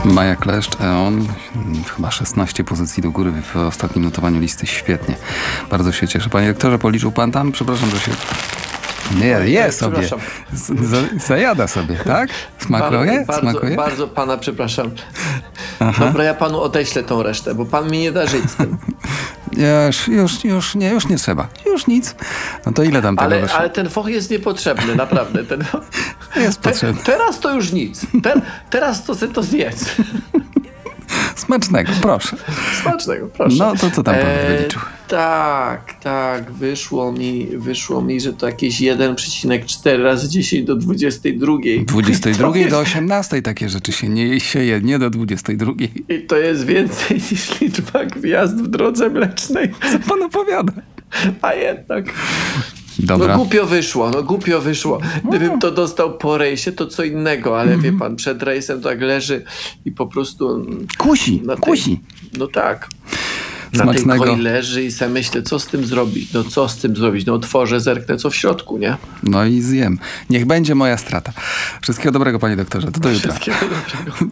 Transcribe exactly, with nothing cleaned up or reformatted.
Maja Kleszcz, E.ON, chyba szesnaście pozycji do góry w ostatnim notowaniu listy. Świetnie. Bardzo się cieszę. Panie doktorze, policzył pan tam? Przepraszam, że się... Nie, je sobie. Z, za, zajada sobie, tak? Smakuje? Bardzo, Smakuje? bardzo pana przepraszam. Aha. Dobra, ja panu odeślę tą resztę, bo pan mi nie da żyć z tym. Już, już, już, nie, już nie trzeba. Już nic. No to ile tam tego ale, wyszło? ale ten foch jest niepotrzebny, naprawdę. Ten, jest te, potrzebny. Teraz to już nic. Te, teraz to sobie to zjedz. Smacznego, proszę. Smacznego, proszę. No to co tam pan e, wyliczył? Tak, tak. Wyszło mi, wyszło mi, że to jakieś jeden przecinek cztery razy dziesięć do dwudziestej drugiej. dwudziestej drugiej do osiemnastej takie rzeczy się nie sieje, nie do dwudziestej drugiej. I to jest więcej niż liczba gwiazd w drodze mlecznej. Co pan opowiada? A jednak... Dobra. No głupio wyszło, no głupio wyszło. Gdybym to dostał po rejsie, to co innego, ale wie pan, przed rejsem tak leży i po prostu... Kusi, na tej, kusi. No tak. Na Smacznego. tej koi leży i sobie myślę, co z tym zrobić? No co z tym zrobić? No otworzę, zerknę, co w środku, nie? No i zjem. Niech będzie moja strata. Wszystkiego dobrego, panie doktorze. To do jutra. Wszystkiego dobrego.